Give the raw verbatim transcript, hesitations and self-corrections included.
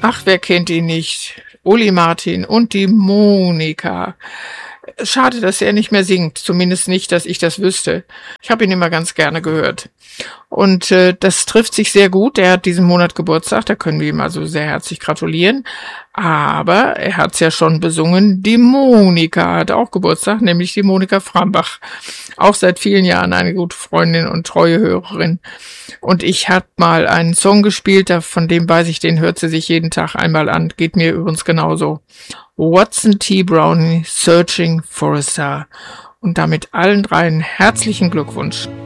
Ach, wer kennt ihn nicht? Uli Martin und die Monika. Schade, dass er nicht mehr singt. Zumindest nicht, dass ich das wüsste. Ich habe ihn immer ganz gerne gehört. Und äh, das trifft sich sehr gut. Er hat diesen Monat Geburtstag. Da können wir ihm also sehr herzlich gratulieren. Aber er hat's ja schon besungen. Die Monika hat auch Geburtstag, nämlich die Monika Frambach. Auch seit vielen Jahren eine gute Freundin und treue Hörerin. Und ich hab mal einen Song gespielt, von dem weiß ich, den hört sie sich jeden Tag einmal an. Geht mir übrigens genauso. Watson T. Brownie, Searching for a Star. Und damit allen dreien herzlichen Glückwunsch.